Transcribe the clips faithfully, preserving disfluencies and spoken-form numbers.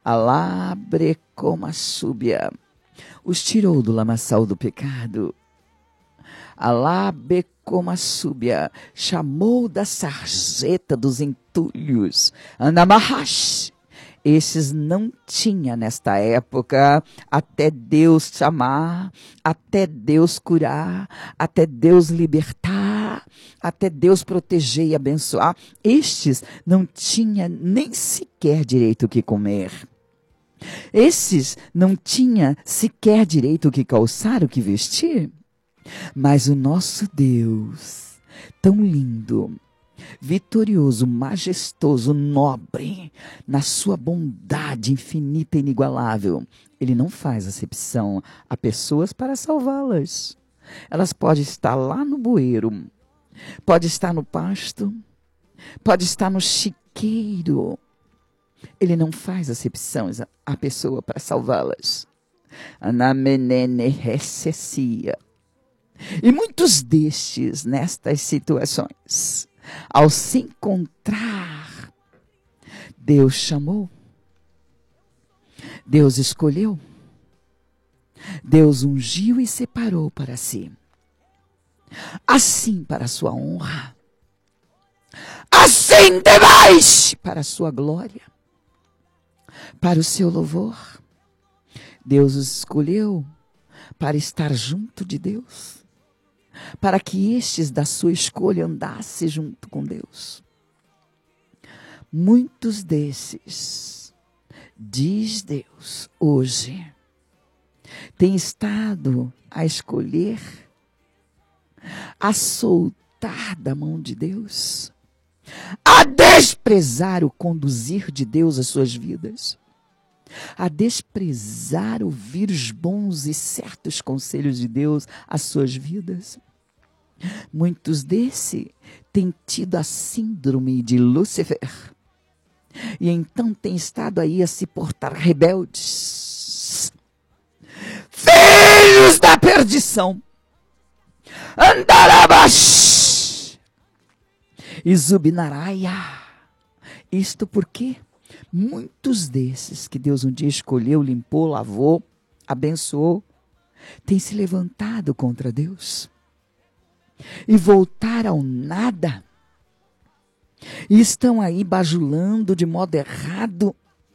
Alabre como a súbia, os tirou do lamaçal do pecado. Alabe como a súbia, chamou da sarjeta dos entulhos. Anamahash. Esses não tinha nesta época, até Deus chamar, até Deus curar, até Deus libertar, até Deus proteger e abençoar. Estes não tinha nem sequer direito o que comer. Esses não tinha sequer direito o que calçar, o que vestir. Mas o nosso Deus, tão lindo, vitorioso, majestoso, nobre, na sua bondade infinita e inigualável, ele não faz acepção a pessoas para salvá-las. Elas podem estar lá no bueiro, pode estar no pasto, pode estar no chiqueiro. Ele não faz acepção a pessoa para salvá-las. Anamenene recessia. E muitos destes, nestas situações, ao se encontrar, Deus chamou, Deus escolheu, Deus ungiu e separou para si. Assim para a sua honra, assim demais para a sua glória, para o seu louvor. Deus os escolheu para estar junto de Deus, para que estes da sua escolha andassem junto com Deus. Muitos desses, diz Deus, hoje, têm estado a escolher, a soltar da mão de Deus, a desprezar o conduzir de Deus às suas vidas, a desprezar ouvir os bons e certos conselhos de Deus às suas vidas. Muitos desses têm tido a síndrome de Lúcifer e então têm estado aí a se portar rebeldes, filhos da perdição, Andarabash e Zubinaraia. Isto porque muitos desses que Deus um dia escolheu, limpou, lavou, abençoou, têm se levantado contra Deus e voltar ao nada. E estão aí bajulando de modo errado.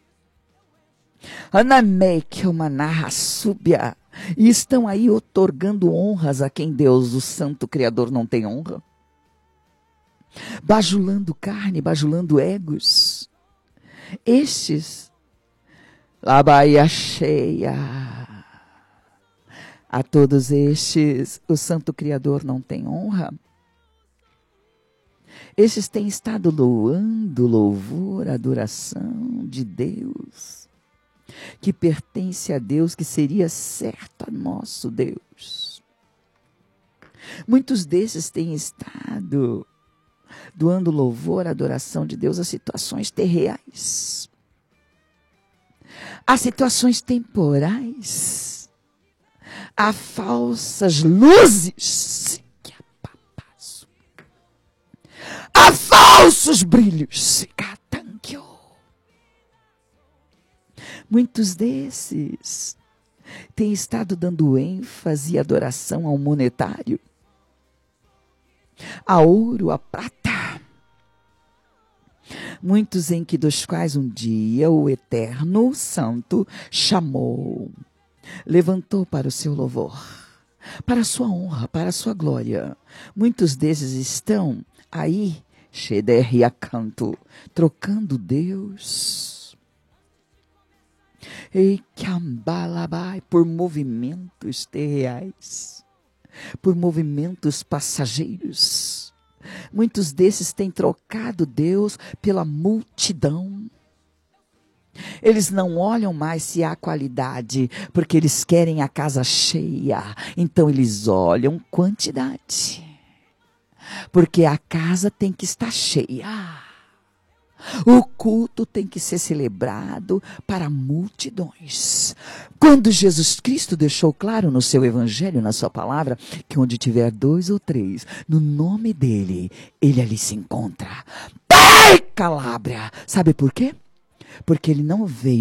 Anamekelmanarrasúbia. E estão aí otorgando honras a quem Deus, o Santo Criador, não tem honra. Bajulando carne, bajulando egos. Estes, Labaia cheia. A todos estes, o Santo Criador não tem honra. Estes têm estado loando louvor, adoração de Deus, que pertence a Deus, que seria certo a nosso Deus. Muitos desses têm estado doando louvor, adoração de Deus a situações terreais, a situações temporais, a falsas luzes, a falsos brilhos. Muitos desses têm estado dando ênfase e adoração ao monetário, a ouro, a prata. Muitos em que dos quais um dia o Eterno Santo chamou, levantou para o seu louvor, para a sua honra, para a sua glória. Muitos desses estão aí, Shederriacanto, trocando Deus, e Kambalabai, por movimentos terreais, por movimentos passageiros. Muitos desses têm trocado Deus pela multidão. Eles não olham mais se há qualidade, porque eles querem a casa cheia. Então eles olham quantidade, porque a casa tem que estar cheia. O culto tem que ser celebrado para multidões. Quando Jesus Cristo deixou claro no seu evangelho, na sua palavra, que onde tiver dois ou três, no nome dele, ele ali se encontra. Pai, Calabria! Sabe por quê? Porque ele não veio